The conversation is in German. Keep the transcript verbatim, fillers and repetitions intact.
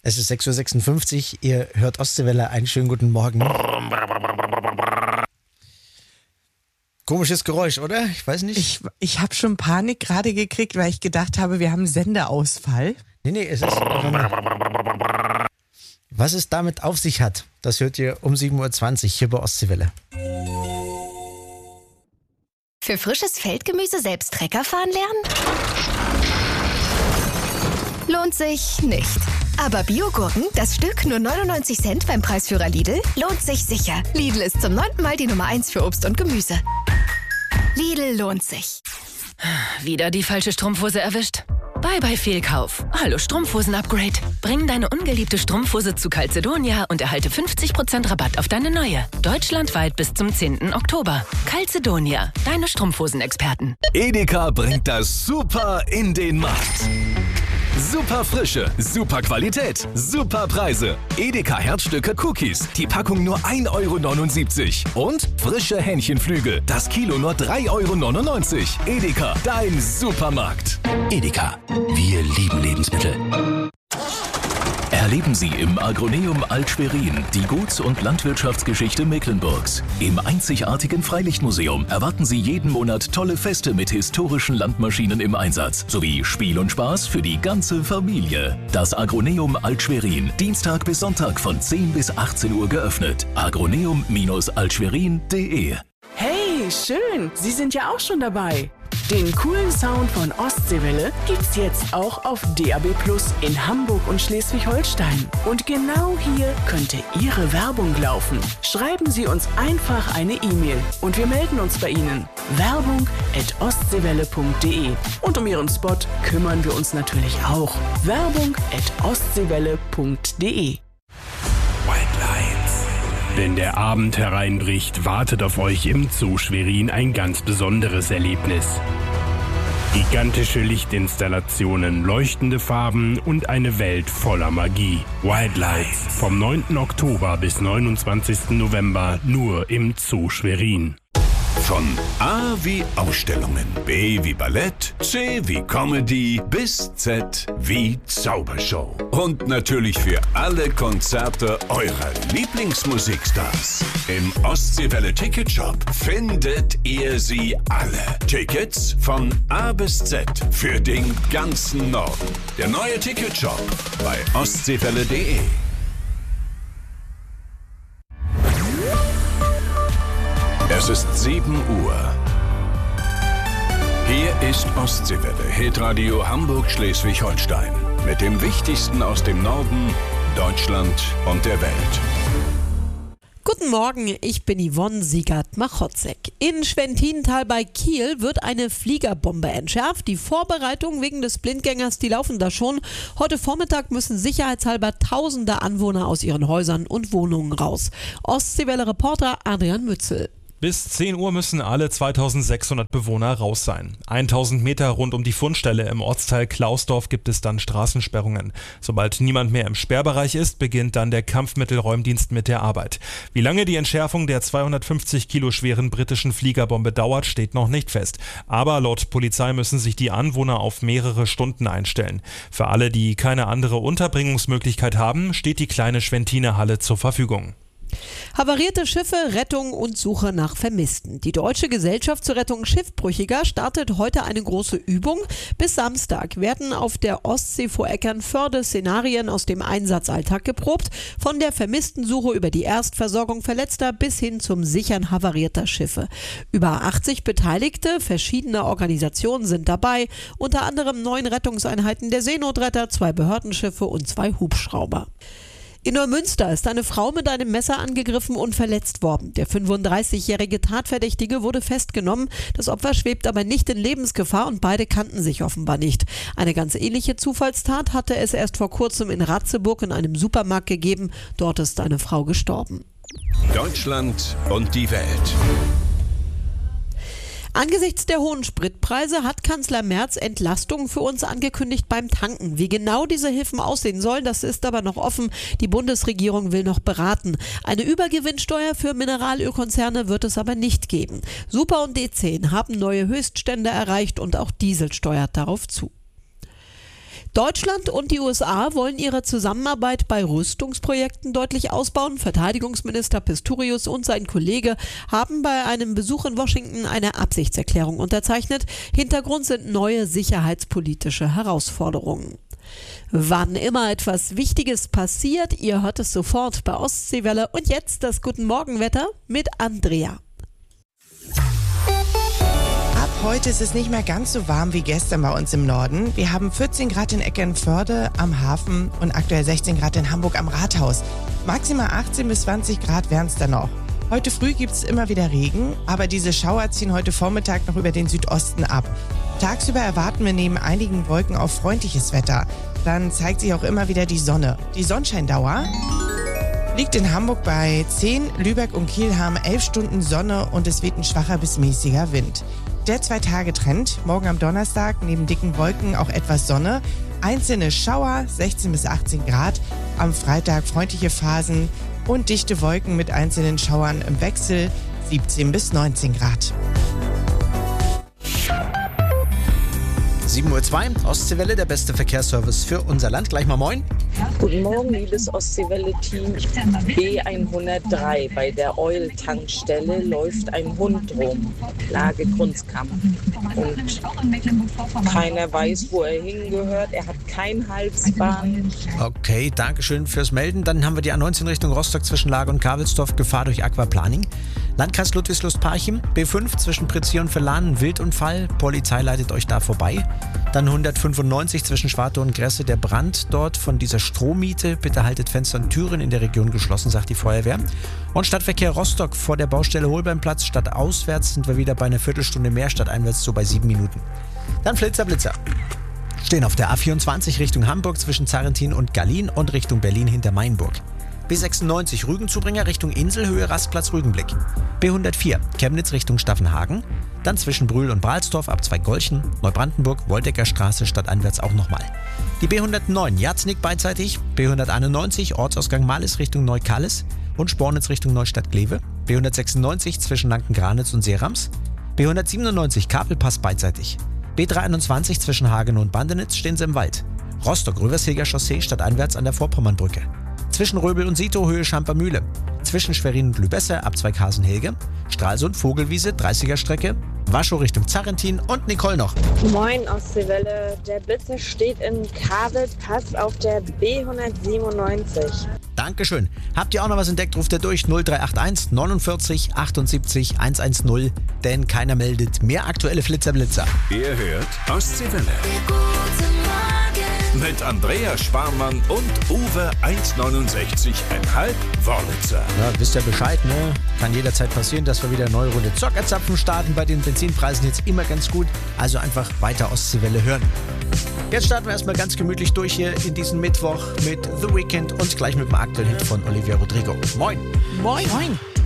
Es ist sechs Uhr sechsundfünfzig, ihr hört Ostseewelle, einen schönen guten Morgen. Komisches Geräusch, oder? Ich weiß nicht. Ich, ich habe schon Panik gerade gekriegt, weil ich gedacht habe, wir haben Sendeausfall. Nee, nee, es ist... Was es damit auf sich hat, das hört ihr um sieben Uhr zwanzig hier bei Ostseewelle. Für frisches Feldgemüse selbst Trecker fahren lernen? Lohnt sich nicht. Aber Biogurken, das Stück nur neunundneunzig Cent beim Preisführer Lidl, lohnt sich sicher. Lidl ist zum neunten Mal die Nummer eins für Obst und Gemüse. Lidl lohnt sich. Wieder die falsche Strumpfhose erwischt? Bye bye Fehlkauf. Hallo Strumpfhosen-Upgrade. Bring deine ungeliebte Strumpfhose zu Calzedonia und erhalte fünfzig Prozent Rabatt auf deine neue. Deutschlandweit bis zum zehnten Oktober. Calzedonia, deine Strumpfhosen-Experten. Edeka bringt das Super in den Markt. Super Frische, super Qualität, super Preise. Edeka Herzstücke Cookies, die Packung nur ein Euro neunundsiebzig. Und frische Hähnchenflügel, das Kilo nur drei Euro neunundneunzig. Edeka, dein Supermarkt. Edeka, wir lieben Lebensmittel. Erleben Sie im Agroneum Alt-Schwerin die Guts- und Landwirtschaftsgeschichte Mecklenburgs. Im einzigartigen Freilichtmuseum erwarten Sie jeden Monat tolle Feste mit historischen Landmaschinen im Einsatz, sowie Spiel und Spaß für die ganze Familie. Das Agroneum Alt-Schwerin, Dienstag bis Sonntag von zehn bis achtzehn Uhr geöffnet. agroneum altschwerin punkt de. Hey, schön, Sie sind ja auch schon dabei. Den coolen Sound von Ostseewelle gibt's jetzt auch auf D A B Plus in Hamburg und Schleswig-Holstein. Und genau hier könnte Ihre Werbung laufen. Schreiben Sie uns einfach eine E-Mail und wir melden uns bei Ihnen. Werbung at ostseewelle punkt de. Und um Ihren Spot kümmern wir uns natürlich auch. Werbung at ostseewelle punkt de. White Lines. Wenn der Abend hereinbricht, wartet auf euch im Zoo Schwerin ein ganz besonderes Erlebnis. Gigantische Lichtinstallationen, leuchtende Farben und eine Welt voller Magie. Wildlights vom neunten Oktober bis neunundzwanzigsten November nur im Zoo Schwerin. Von A wie Ausstellungen, B wie Ballett, C wie Comedy bis Z wie Zaubershow. Und natürlich für alle Konzerte eurer Lieblingsmusikstars. Im Ostseewelle Ticketshop findet ihr sie alle. Tickets von A bis Z für den ganzen Norden. Der neue Ticketshop bei ostseewelle punkt de. Es ist sieben Uhr. Hier ist Ostseewelle, Hitradio Hamburg Schleswig-Holstein. Mit dem Wichtigsten aus dem Norden, Deutschland und der Welt. Guten Morgen, ich bin Yvonne Siegert-Machotzek. In Schwentintal bei Kiel wird eine Fliegerbombe entschärft. Die Vorbereitungen wegen des Blindgängers, die laufen da schon. Heute Vormittag müssen sicherheitshalber tausende Anwohner aus ihren Häusern und Wohnungen raus. Ostseewelle-Reporter Adrian Mützel. Bis zehn Uhr müssen alle zweitausendsechshundert Bewohner raus sein. tausend Meter rund um die Fundstelle im Ortsteil Klausdorf gibt es dann Straßensperrungen. Sobald niemand mehr im Sperrbereich ist, beginnt dann der Kampfmittelräumdienst mit der Arbeit. Wie lange die Entschärfung der zweihundertfünfzig Kilo schweren britischen Fliegerbombe dauert, steht noch nicht fest. Aber laut Polizei müssen sich die Anwohner auf mehrere Stunden einstellen. Für alle, die keine andere Unterbringungsmöglichkeit haben, steht die kleine Schwentiner Halle zur Verfügung. Havarierte Schiffe, Rettung und Suche nach Vermissten. Die Deutsche Gesellschaft zur Rettung Schiffbrüchiger startet heute eine große Übung. Bis Samstag werden auf der Ostsee vor Eckernförde Szenarien aus dem Einsatzalltag geprobt, von der Vermisstensuche über die Erstversorgung Verletzter bis hin zum Sichern havarierter Schiffe. Über achtzig Beteiligte verschiedener Organisationen sind dabei, unter anderem neun Rettungseinheiten der Seenotretter, zwei Behördenschiffe und zwei Hubschrauber. In Neumünster ist eine Frau mit einem Messer angegriffen und verletzt worden. Der fünfunddreißigjährige Tatverdächtige wurde festgenommen. Das Opfer schwebt aber nicht in Lebensgefahr und beide kannten sich offenbar nicht. Eine ganz ähnliche Zufallstat hatte es erst vor kurzem in Ratzeburg in einem Supermarkt gegeben. Dort ist eine Frau gestorben. Deutschland und die Welt. Angesichts der hohen Spritpreise hat Kanzler Merz Entlastungen für uns angekündigt beim Tanken. Wie genau diese Hilfen aussehen sollen, das ist aber noch offen. Die Bundesregierung will noch beraten. Eine Übergewinnsteuer für Mineralölkonzerne wird es aber nicht geben. Super und D zehn haben neue Höchststände erreicht und auch Diesel steuert darauf zu. Deutschland und die U S A wollen ihre Zusammenarbeit bei Rüstungsprojekten deutlich ausbauen. Verteidigungsminister Pistorius und sein Kollege haben bei einem Besuch in Washington eine Absichtserklärung unterzeichnet. Hintergrund sind neue sicherheitspolitische Herausforderungen. Wann immer etwas Wichtiges passiert, ihr hört es sofort bei Ostseewelle. Und jetzt das Guten Morgenwetter mit Andrea. Ab heute ist es nicht mehr ganz so warm wie gestern bei uns im Norden. Wir haben vierzehn Grad in Eckernförde am Hafen und aktuell sechzehn Grad in Hamburg am Rathaus. Maximal achtzehn bis zwanzig Grad wären es dann noch. Heute früh gibt es immer wieder Regen, aber diese Schauer ziehen heute Vormittag noch über den Südosten ab. Tagsüber erwarten wir neben einigen Wolken auch freundliches Wetter. Dann zeigt sich auch immer wieder die Sonne. Die Sonnenscheindauer liegt in Hamburg bei zehn, Lübeck und Kiel haben elf Stunden Sonne und es weht ein schwacher bis mäßiger Wind. Der Zwei-Tage-Trend, morgen am Donnerstag neben dicken Wolken auch etwas Sonne, einzelne Schauer, sechzehn bis achtzehn Grad, am Freitag freundliche Phasen und dichte Wolken mit einzelnen Schauern im Wechsel, siebzehn bis neunzehn Grad. sieben Uhr zwei, Ostseewelle, der beste Verkehrsservice für unser Land. Gleich mal moin. Guten Morgen, liebes Ostseewelle-Team. B hundertdrei. Bei der Eul-Tankstelle läuft ein Hund rum. Lage Kunstkamp. Und keiner weiß, wo er hingehört. Er hat kein Halsband. Okay, danke schön fürs Melden. Dann haben wir die A neunzehn Richtung Rostock zwischen Lage und Kabelsdorf. Gefahr durch Aquaplaning. Landkreis Ludwigslust-Parchim. B fünf zwischen Prizier und Verlan. Wildunfall. Polizei leitet euch da vorbei. Dann hundertfünfundneunzig zwischen Schwartau und Gresse. Der Brand dort von dieser Strommiete. Bitte haltet Fenster und Türen in der Region geschlossen, sagt die Feuerwehr. Und Stadtverkehr Rostock vor der Baustelle Holbeinplatz. Stadtauswärts sind wir wieder bei einer Viertelstunde mehr, stadteinwärts so bei sieben Minuten. Dann Flitzer, Blitzer. Stehen auf der A vierundzwanzig Richtung Hamburg zwischen Zarrentin und Gallien und Richtung Berlin hinter Mainburg. B sechsundneunzig Rügenzubringer Richtung Inselhöhe, Rastplatz Rügenblick. B hundertvier Chemnitz Richtung Staffenhagen. Dann zwischen Brühl und Bralsdorf ab Zweigolchen, Neubrandenburg, Woldecker Straße stadteinwärts auch nochmal. Die B hundertneun Jatznick beidseitig, B hunderteinundneunzig Ortsausgang Males Richtung Neukallis und Spornitz Richtung Neustadt-Glewe, B hundertsechsundneunzig zwischen Lanken-Granitz und Seerams, B hundertsiebenundneunzig Kapelpass beidseitig, B dreihunderteinundzwanzig zwischen Hagen und Bandenitz stehen sie im Wald, Rostock-Rövershilger Chaussee stadteinwärts an der Vorpommernbrücke. Zwischen Röbel und Sito Höhe Schampermühle. Zwischen Schwerin und Lübesse Abzweig Hasenhilge. Stralsund Vogelwiese dreißiger Strecke. Waschow Richtung Zarrentin und Nicole noch. Moin Ostseewelle. Der Blitzer steht in Kabelpass auf der B hundertsiebenundneunzig. Dankeschön. Habt ihr auch noch was entdeckt, ruft ihr durch null drei acht eins neunundvierzig achtundsiebzig hundertzehn, denn keiner meldet mehr aktuelle Flitzerblitzer. Ihr hört Ostseewelle. Mit Andrea Sparmann und Uwe eins neunundsechzig Komma fünf Wörlitzer. Ja, wisst ihr Bescheid, ne? Kann jederzeit passieren, dass wir wieder eine neue Runde Zockerzapfen starten. Bei den Benzinpreisen jetzt immer ganz gut. Also einfach weiter Ostseewelle hören. Jetzt starten wir erstmal ganz gemütlich durch hier in diesen Mittwoch mit The Weeknd und gleich mit dem aktuellen Hit von Olivia Rodrigo. Moin. Moin. Moin.